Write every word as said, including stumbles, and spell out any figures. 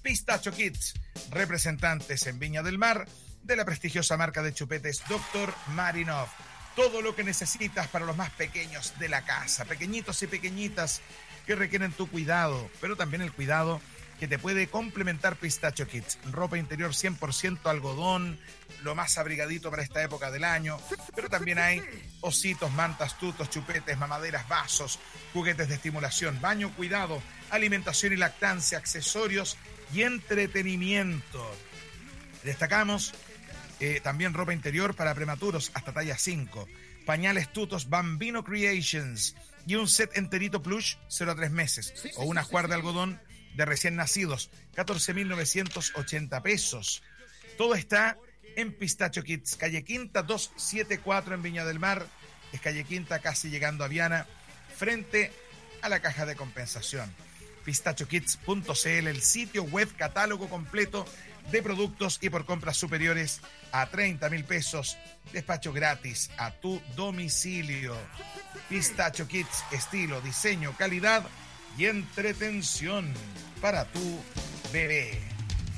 Pistacho Kids, representantes en Viña del Mar de la prestigiosa marca de chupetes doctor Marinov. Todo lo que necesitas para los más pequeños de la casa, pequeñitos y pequeñitas que requieren tu cuidado, pero también el cuidado que te puede complementar Pistacho Kids. Ropa interior cien por ciento algodón, lo más abrigadito para esta época del año, pero también hay ositos, mantas, tutos, chupetes, mamaderas, vasos, juguetes de estimulación, baño, cuidado, alimentación y lactancia, accesorios y entretenimiento. Destacamos eh, también ropa interior para prematuros hasta talla cinco, pañales tutos Bambino Creations y un set enterito plush cero a tres meses, sí, o una juar de algodón de recién nacidos, catorce mil novecientos ochenta pesos. Todo está en Pistacho Kids, calle Quinta doscientos setenta y cuatro en Viña del Mar. Es calle Quinta, casi llegando a Viana, frente a la caja de compensación. pistacho kids punto c l, el sitio web catálogo completo de productos y por compras superiores a treinta mil pesos, despacho gratis a tu domicilio. Pistacho Kids, estilo, diseño, calidad y entretención para tu bebé.